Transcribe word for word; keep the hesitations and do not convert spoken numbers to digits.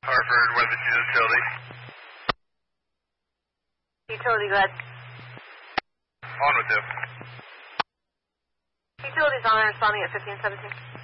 Hartford, Weather Utility. Utility, go ahead. On with you. Utility's on, responding at fifteen seventeen.